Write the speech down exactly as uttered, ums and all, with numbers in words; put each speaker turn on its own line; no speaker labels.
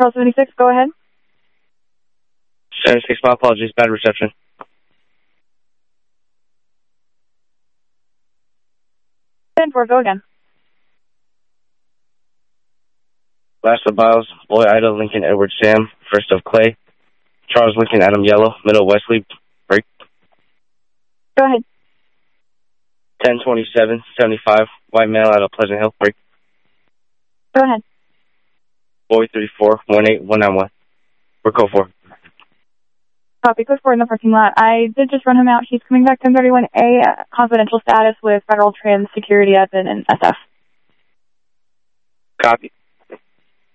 Charles seventy-six, go ahead.
seventy-six, my apologies, bad reception.
ten four, go again.
Last of Biles, Boy Ida, Lincoln, Edward, Sam, first of Clay, Charles, Lincoln, Adam, Yellow, middle, Wesley, break.
Go ahead.
ten twenty-seven, seventy-five, white male out of Pleasant Hill, break.
Go ahead.
Boy thirty-four, one eight one nine one. We're code four.
Copy, code four in the parking lot. I did just run him out. He's coming back ten thirty-one A, uh, confidential status with Federal Trans Security Admin and S F.
Copy.